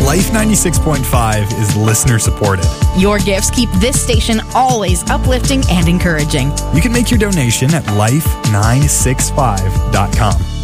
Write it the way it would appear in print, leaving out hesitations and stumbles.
Life 96.5 is listener supported. Your gifts keep this station always uplifting and encouraging. You can make your donation at life965.com.